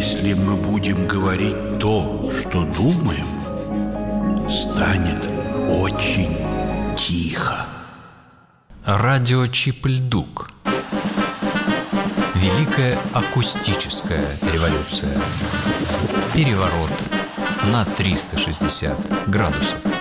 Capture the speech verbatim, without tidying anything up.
если мы будем говорить то, что думаем, станет очень тихо. Радио Чип-Льдук. Великая акустическая революция. Переворот на триста шестьдесят градусов.